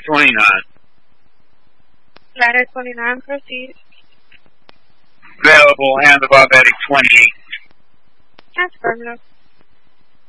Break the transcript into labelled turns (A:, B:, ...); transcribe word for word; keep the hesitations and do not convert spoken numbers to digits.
A: twenty-nine.
B: Ladder twenty-nine, proceed.
A: Available, hands above heading twenty-eight.
B: That's affirmative.